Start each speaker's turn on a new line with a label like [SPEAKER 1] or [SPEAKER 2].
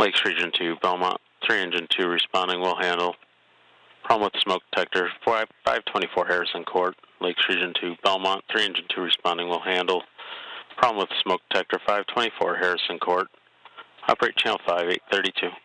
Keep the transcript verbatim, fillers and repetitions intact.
[SPEAKER 1] Lakes Region two, Belmont, three Engine two responding, will handle. Problem with smoke detector, five twenty-four Harrison Court, Lakes Region two, Belmont, three Engine two responding, will handle. Problem with smoke detector, five twenty-four Harrison Court. Operate channel five, eight thirty-two.